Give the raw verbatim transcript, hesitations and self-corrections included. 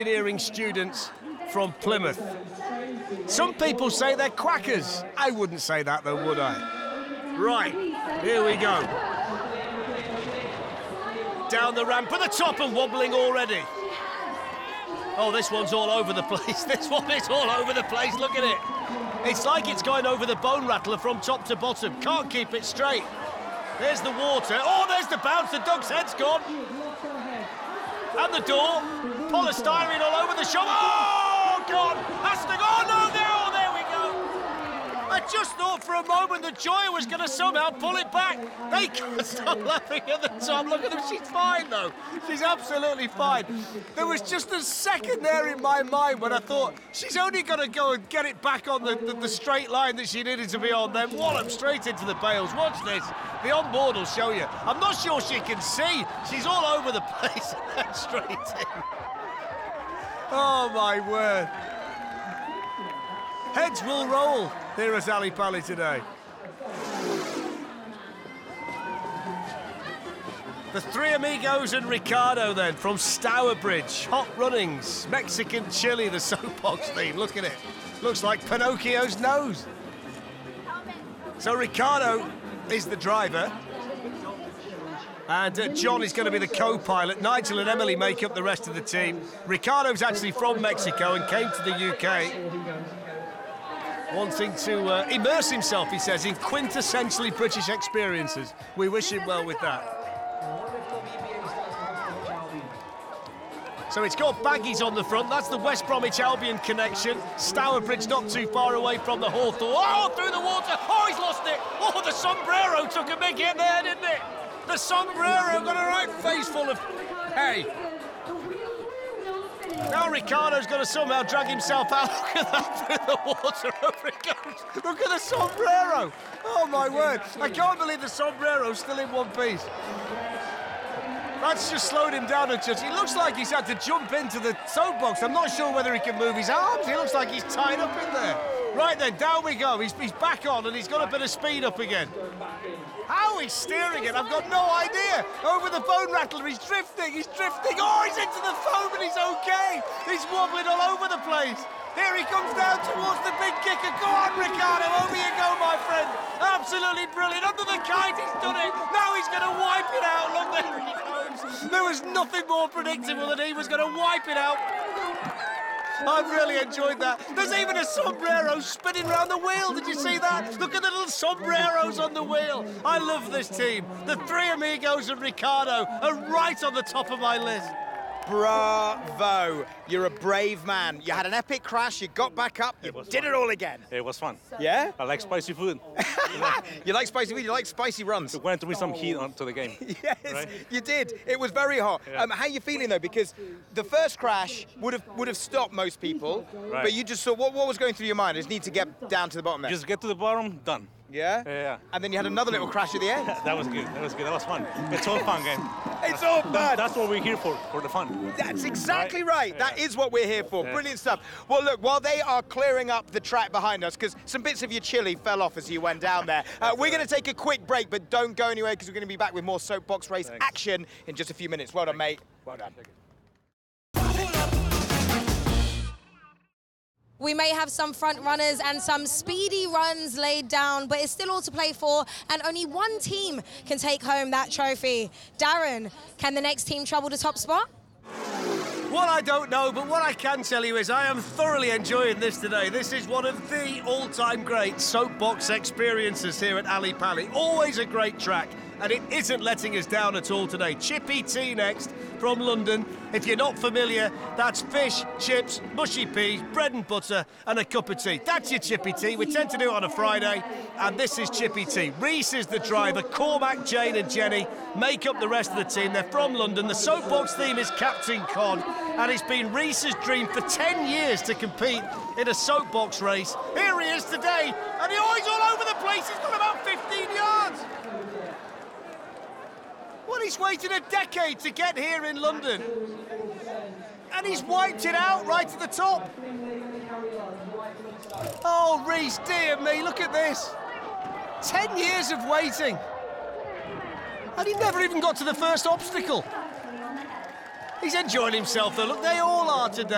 engineering students from Plymouth. Some people say they're quackers. I wouldn't say that though, would I? Right, here we go. Down the ramp at the top and wobbling already. Oh, this one's all over the place. This one is all over the place, look at it. It's like it's going over the bone rattler from top to bottom. Can't keep it straight. There's the water. Oh, there's the bounce. The dog's head's gone. And the door. Polystyrene all over the shop. Oh, God. Has to go. Oh, no, there. Oh, there we go. I just thought for a moment that Joya was going to somehow pull it back. They can't stop laughing at the top. Look at them. She's fine, though. She's absolutely fine. There was just a second there in my mind when I thought she's only going to go and get it back on the, the, the straight line that she needed to be on, then wallop straight into the bales. Watch this. The on-board will show you. I'm not sure she can see. She's all over the place. Straight in. Oh, my word. Heads will roll here at Ali Pali today. The three amigos and Ricardo then from Stourbridge. Hot runnings, Mexican chili, the soapbox theme. Look at it. Looks like Pinocchio's nose. So Ricardo is the driver. And uh, John is going to be the co-pilot. Nigel and Emily make up the rest of the team. Ricardo's actually from Mexico and came to the U K. Wanting to uh, immerse himself, he says, in quintessentially British experiences. We wish him well with that. So it's got Baggies on the front. That's the West Bromwich Albion connection. Stourbridge not too far away from the Hawthorn. Oh, through the water. Oh, he's lost it. Oh, the sombrero took a big hit there, didn't it? The sombrero got a right face full of hay. Now Ricardo's going to somehow drag himself out. Look at that through the water. Over it goes. Look at the sombrero. Oh, my word. I can't believe the sombrero's still in one piece. That's just slowed him down a touch. He looks like he's had to jump into the soapbox. I'm not sure whether he can move his arms. He looks like he's tied up in there. Right then, down we go. He's, he's back on and he's got a bit of speed up again. How he's steering it, I've got no idea. Over the bone rattler, he's drifting, he's drifting. Oh, he's into the foam and he's okay. He's wobbling all over the place. Here he comes down towards the big kicker. Go on, Ricardo, over you go, my friend. Absolutely brilliant. Under the kite, he's done it. Now he's going to wipe it out. Look, there he goes. There was nothing more predictable than he was going to wipe it out. I've really enjoyed that. There's even a sombrero spinning around the wheel. Did you see that? Look at the little sombreros on the wheel. I love this team. The three amigos and Ricardo are right on the top of my list. Bravo. You're a brave man. You had an epic crash, you got back up, you did fun. it all again. It was fun. Yeah? I like spicy food. You like spicy food, you like spicy runs. It went to me some heat onto the game. Yes, right? You did. It was very hot. Yeah. Um, how are you feeling, though? Because the first crash would have would have stopped most people, right. But you just saw, what, what was going through your mind? I just need to get down to the bottom there. Just get to the bottom, done. Yeah? Yeah, yeah. And then you had another little crash at the end. That was good. That was good. That was fun. It's all fun game. It's all fun. That's what we're here for, for the fun. That's exactly right. right. That Yeah. is what we're here for. Yeah. Brilliant stuff. Well, look, while they are clearing up the track behind us, because some bits of your chili fell off as you went down there, uh, we're going to take a quick break, but don't go anywhere because we're going to be back with more soapbox race Thanks. action in just a few minutes. Well done, mate. Well done. We may have some front runners and some speedy runs laid down, but it's still all to play for, and only one team can take home that trophy. Darren, can the next team trouble the top spot? Well, I don't know, but what I can tell you is I am thoroughly enjoying this today. This is one of the all-time great soapbox experiences here at Ali Pali. Always a great track, and it isn't letting us down at all today. Chippy Tea next from London. If you're not familiar, that's fish, chips, mushy peas, bread and butter, and a cup of tea. That's your Chippy Tea. We tend to do it on a Friday, and this is Chippy Tea. Reese is the driver. Cormac, Jane and Jenny make up the rest of the team. They're from London. The soapbox theme is Captain Con, and it's been Reese's dream for ten years to compete in a soapbox race. Here he is today, and oh, he's all over the place. He's got about fifteen yards. Well, he's waited a decade to get here in London. And he's wiped it out right to the top. Oh, Reese, dear me, look at this. Ten years of waiting. And he never even got to the first obstacle. He's enjoying himself, though. Look, they all are today.